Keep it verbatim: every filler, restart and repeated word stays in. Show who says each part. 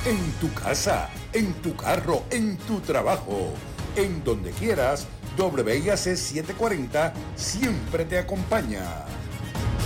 Speaker 1: en tu casa, en tu carro, en tu trabajo, en donde quieras. W I A C setecientos cuarenta siempre te acompaña.